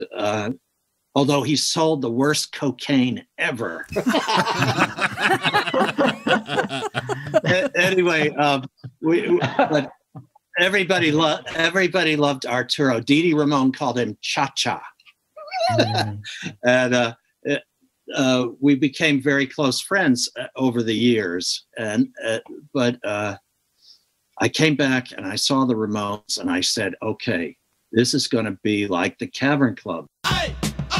although he sold the worst cocaine ever. Anyway, but everybody loved Arturo. Didi Ramon called him Cha-Cha. And we became very close friends over the years. But I came back and I saw the Ramones and I said, okay, this is going to be like the Cavern Club. Aye.